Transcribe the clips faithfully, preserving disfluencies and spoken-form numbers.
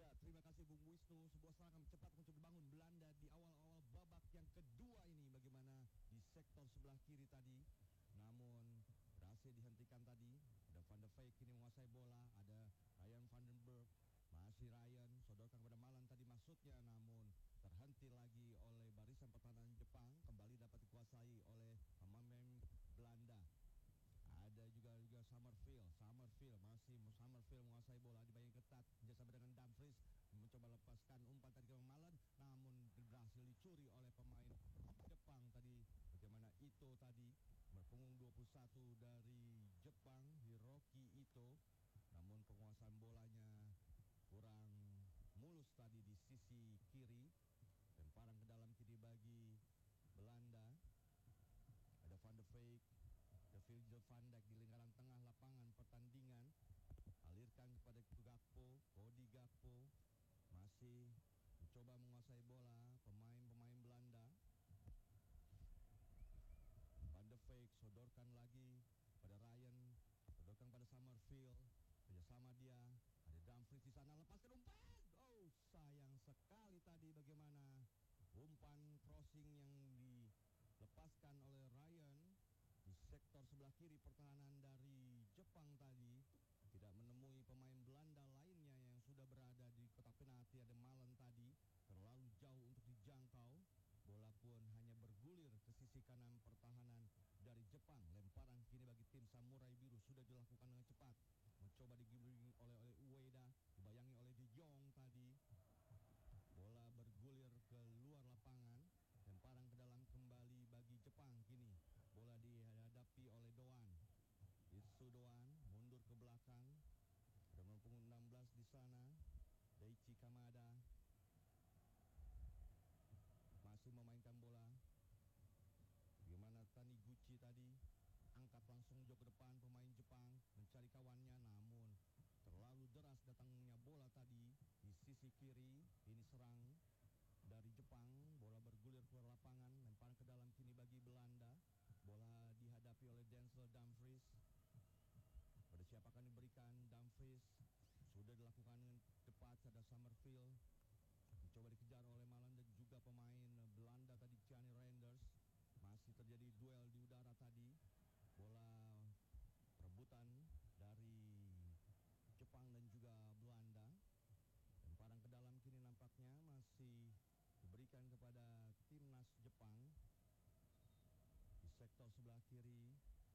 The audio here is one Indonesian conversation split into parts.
Ya, terima kasih Bung Wisnu. Sebuah serangan cepat mencoba dibangun Belanda di awal-awal babak yang kedua ini. Bagaimana di sektor sebelah kiri tadi, namun berhasil dihentikan tadi. Ada Van der Veek ini menguasai bola. Ada Ryan van den Berg. Masih Ryan, sodorkan kepada Malan tadi maksudnya, namun terhenti lagi oleh barisan pertahanan Jepang. Kembali dapat dikuasai oleh pemain Belanda. Ada juga juga Summerfield, Summerfield masih Summerfield menguasai bola, dibayang ketat bersama dengan Dumfries, mencoba lepaskan umpan tadi ke Malan, namun berhasil dicuri oleh pemain Jepang tadi. Bagaimana Ito tadi berpunggung dua puluh satu dari Jepang, Hiroki Ito, namun penguasaan bolanya kurang mulus tadi di sisi kiri. Lemparan ke dalam kiri bagi Belanda. Ada Van der Veek, The Virgil van Dijk di lingkaran tengah lapangan pertandingan. Alirkan kepada Gakpo, Cody Gakpo masih mencoba menguasai bola pemain-pemain Belanda. Van der Veek sodorkan lagi pada Ryan, sodorkan pada Summerfield, kerjasama dia. Ada Dumfries di sana, lepaskan umpan. Oh, sayang sekali tadi bagaimana umpan crossing yang dilepaskan oleh Ryan di sektor sebelah kiri pertahanan dari Jepang tadi. Tidak menemui pemain Belanda lainnya yang sudah berada di kotak penalti. Ada Malan tadi, terlalu jauh untuk dijangkau. Bola pun hanya bergulir ke sisi kanan pertahanan dari Jepang. Lemparan kini bagi tim Samurai Biru sudah dilakukan dengan cepat. Mencoba digiring oleh oleh Ueda, dibayangi oleh De Jong tadi. Bola bergulir ke luar lapangan. Lemparan ke dalam kembali bagi Jepang kini. Bola dihadapi oleh Doan. Isu Doan mundur ke belakang. Dengan punggung enam belas di sana. Daichi Kamada masih memainkan bola. Bagaimana Taniguchi tadi angkat langsung jauh ke depan pemain Jepang mencari kawannya, namun terlalu deras datangnya bola tadi di sisi kiri. Ini serang dari Jepang, bola bergulir keluar lapangan, lemparan ke dalam kini bagi Belanda. Bola dihadapi oleh Denzel Dumfries. Pada siapa akan diberikan? Dumfries sudah dilakukan dengan tepat. Ada Summerfield mencoba dikejar oleh Malan dan juga pemain Belanda tadi, Gianni Reinders. Masih terjadi duel di udara tadi. Bola perebutan dari Jepang dan juga Belanda. Lemparan ke dalam kini nampaknya masih diberikan kepada timnas Jepang. Di sektor sebelah kiri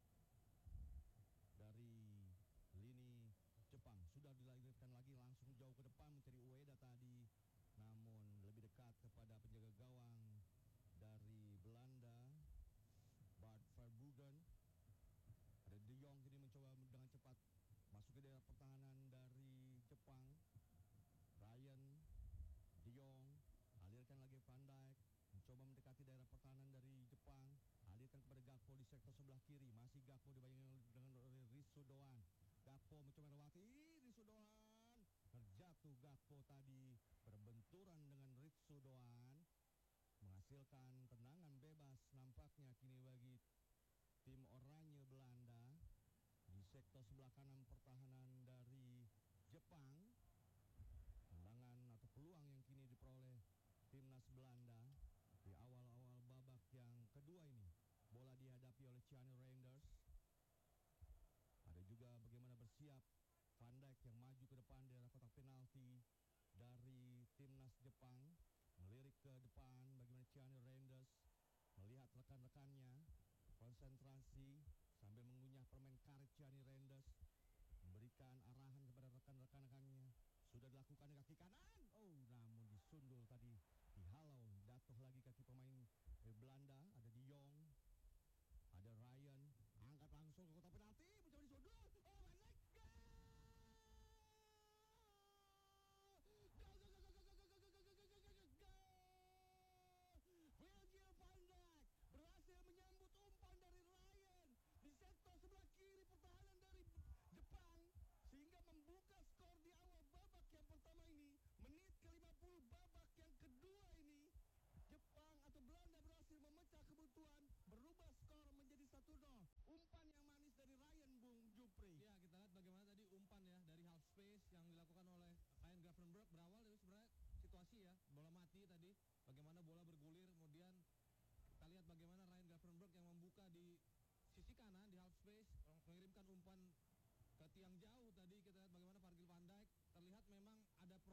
dari lini Jepang sudah dilahirkan lagi, langsung jauh ke depan mencari Ueda tadi, namun lebih dekat kepada penjaga gawang dari Belanda, Bart Verbruggen. Ada De Jong kini mencoba dengan cepat masuk ke daerah pertahanan dari Jepang. Ryan, De Jong, alirkan lagi Van Dijk, mencoba mendekati daerah pertahanan dari Jepang. Alirkan kepada Gakpo di sektor sebelah kiri. Masih Gakpo dibayangi dengan Ritsu Doan. Gakpo mencoba melewati Ritsu Doan. Terjatuh Gakpo tadi, berbenturan dengan Ritsu Doan, menghasilkan tendangan bebas nampaknya kini bagi tim Oranye Belanda di sektor sebelah kanan pertahanan dari Jepang. Tendangan atau peluang yang kini diperoleh timnas Belanda di awal-awal babak yang kedua ini. Bola dihadapi oleh Gianni Reinders. Ada juga bagaimana bersiap Van Dijk yang maju ke depan daerah kotak penalti dari timnas Jepang. Melirik ke depan bagaimana Gianni Reinders melihat rekan-rekannya, konsentrasi sambil mengunyah permen karet. Gianni Reinders memberikan arahan kepada rekan-rekan-rekannya. Sudah dilakukan di kaki kanan. Oh, namun disundul tadi, dihalau, jatuh lagi kaki pemain eh, Belanda. Ada De Jong, ada Ryan, angkat langsung ke kotak penalti, mencoba disundul. Oh, Van Dijk. Gol! Gol, gol, gol, gol, gol, gol, gol, gol, gol, gol, gol, gol! Virgil van Dijk berhasil menyambut umpan dari Ryan di sektor sebelah kiri pertahanan dari Jepang, sehingga membuka skor di awal babak yang pertama ini. Menit ke lima puluh babak yang kedua ini, Jepang atau Belanda berhasil memecah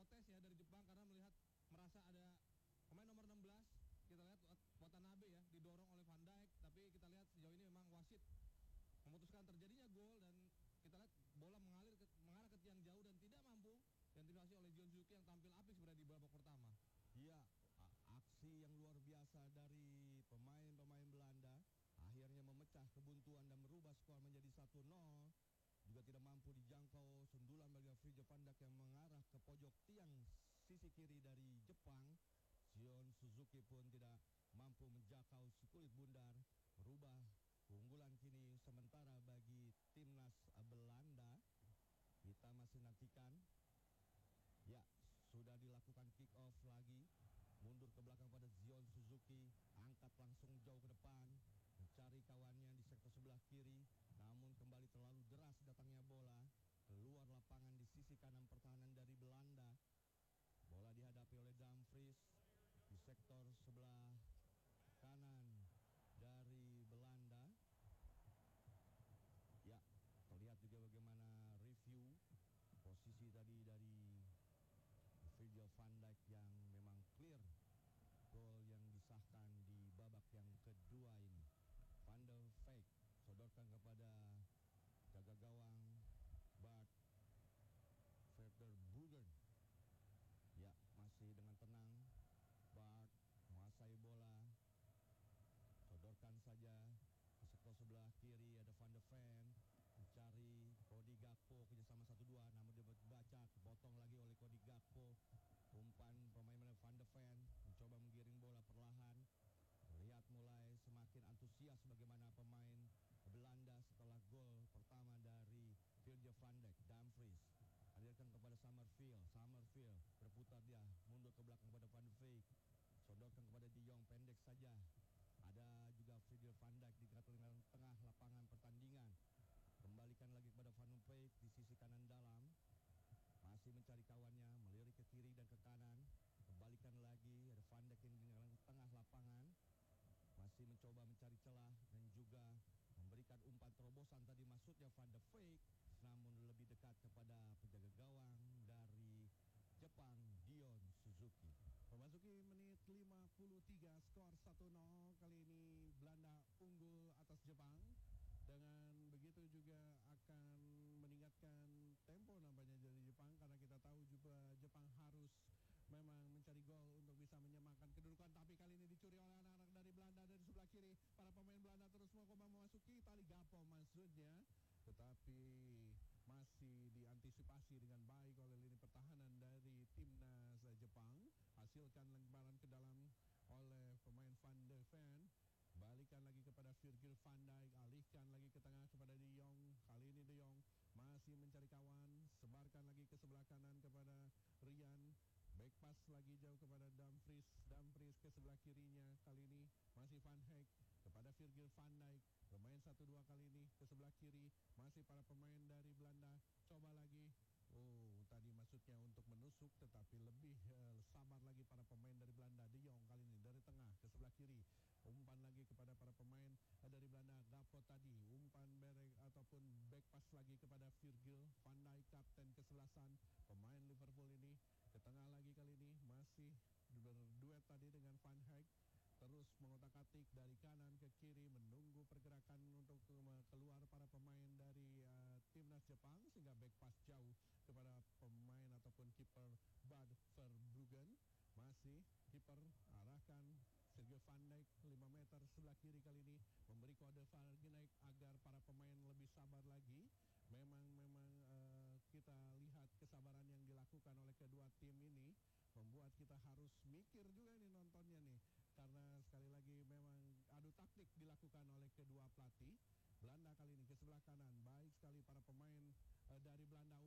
protes ya dari Jepang karena melihat merasa ada pemain nomor enam belas, kita lihat Watanabe ya didorong oleh Van Dijk, tapi kita lihat sejauh ini memang wasit memutuskan terjadinya gol dan kita lihat bola mengalir ke, mengarah ke tiang jauh dan tidak mampu diantisipasi oleh John Suzuki yang tampil apik sebenarnya di babak pertama. Iya, aksi yang luar biasa dari pemain-pemain Belanda akhirnya memecah kebuntuan dan merubah skor menjadi satu nol. Juga tidak mampu dijangkau sundulan bagi Virgil van Dijk yang mengarah ke pojok tiang sisi kiri dari Jepang. John Suzuki pun tidak mampu menjangkau si kulit bundar, merubah keunggulan kini sementara bagi timnas Belanda. Kita masih nantikan. Ya, sudah dilakukan kick off lagi. Mundur ke belakang pada Zion Suzuki, angkat langsung jauh ke depan, mencari kawannya di sektor sebelah kiri, namun kembali terlalu deras datangnya bola keluar lapangan di sisi kanan pertahanan dari Belanda. Bola dihadapi oleh Dumfries di sektor sebelah kanan dari Belanda. Ya, terlihat juga bagaimana review posisi tadi dari Virgil van Dijk yang memang clear gol yang disahkan di babak yang kedua ini. Van der Beek sodorkan kepada jaga gawang Bart Verbruggen. Ya, masih dengan tenang Bart menguasai bola, sodorkan saja ke sektor sebelah kiri. Ada Van der Ven mencari Cody Gakpo, kerjasama satu dua, namun dia baca dipotong lagi oleh Cody Gakpo. Umpan pemain Van der Ven mencoba menggiring bola perlahan. Lihat mulai semakin antusias bagaimana pemain Belanda setelah gol pertama dari Virgil van Dijk. Dumfries hadirkan kepada Summerfield. Summerfield berputar dia mundur ke belakang kepada Van der Beek, sodorkan kepada De Jong, pendek saja. Ada juga Virgil van Dijk di tengah lapangan pertandingan. Kembalikan lagi kepada Van der Beek di sisi kanan dalam, masih mencari kawannya, melirik ke kiri dan ke kanan. Kembalikan lagi, ada Van Dijk di tengah lapangan, masih mencoba mencari celah dan juga memberikan umpan terobosan tadi maksudnya Van der Beek, namun lebih dekat kepada penjaga gawang dari Jepang, Dion Suzuki. Memasuki menit lima puluh tiga, skor satu nol. Kali ini Belanda unggul atas Jepang. Dengan begitu juga akan meningkatkan tempo nampaknya dari Jepang, karena kita tahu juga Jepang harus memang mencari gol untuk bisa menyamakan kedudukan. Tapi kali ini dicuri oleh anak-anak dari Belanda dari sebelah kiri. Para pemain Belanda terus mau memasuki tali Gakpo maksudnya, tetapi masih diantisipasi dengan baik oleh lini pertahanan dari timnas Jepang. Hasilkan lemparan ke dalam oleh pemain Van der Ven. Balikan lagi kepada Virgil van Dijk, alihkan lagi ke tengah kepada De Jong. Kali ini De Jong masih mencari kawan, sebarkan lagi ke sebelah kanan kepada Rian. Back pass lagi jauh kepada Dumfries. Dumfries ke sebelah kirinya, kali ini masih Van Dijk kepada Virgil van Dijk. Bermain satu dua kali ini ke sebelah kiri, masih para pemain dari Belanda. Coba lagi. Oh, tadi maksudnya untuk menusuk, tetapi lebih uh, sabar lagi para pemain dari Belanda. De Jong kali ini dari tengah ke sebelah kiri. Umpan lagi kepada para pemain uh, dari Belanda. Gakpo tadi, umpan berek ataupun back pass lagi kepada Virgil van Dijk, kapten kesebelasan pemain Liverpool ini. Ke tengah lagi kali ini, masih berduet tadi dengan Van Dijk. Terus mengotak-atik dari kanan ke kiri, menunggu pergerakan untuk keluar para pemain dari uh, timnas Jepang, sehingga back pass jauh kepada pemain ataupun kiper Bart Verbruggen. Masih kiper arahkan Virgil van Dijk lima meter sebelah kiri kali ini, memberi kode Van Dijk agar para pemain lebih sabar lagi. Memang memang uh, kita lihat kesabaran yang dilakukan oleh kedua tim ini membuat kita harus mikir juga nih nontonnya nih, karena sekali lagi memang adu taktik dilakukan oleh kedua pelatih. Belanda kali ini ke sebelah kanan, baik sekali para pemain uh, dari Belanda